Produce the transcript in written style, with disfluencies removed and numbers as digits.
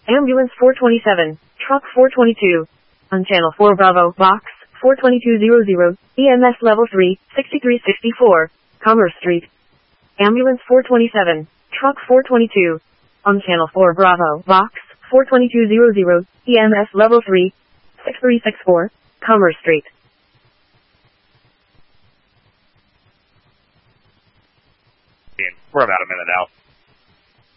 Ambulance 427, Truck 422. On Channel 4 Bravo, Box 42200, EMS Level 3, 6364, Commerce Street. Ambulance 427, Truck 422. On Channel 4 Bravo, Box 42200, EMS Level 3, 6364, Commerce Street. We're about a minute out.